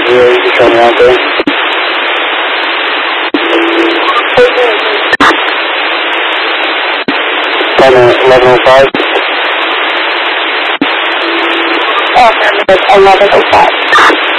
you show me out there? Tell me 1105. Oh, 1105.